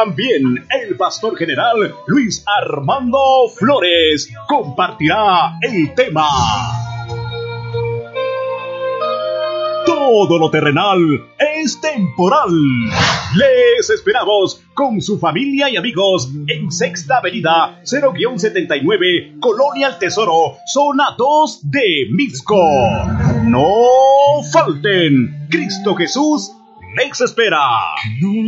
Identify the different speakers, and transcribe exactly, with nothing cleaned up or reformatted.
Speaker 1: También el pastor general Luis Armando Flores compartirá el tema. Todo lo terrenal es temporal. Les esperamos con su familia y amigos en Sexta Avenida cero setenta y nueve, Colonia El Tesoro, zona dos de Mixco. No falten. Cristo Jesús les espera.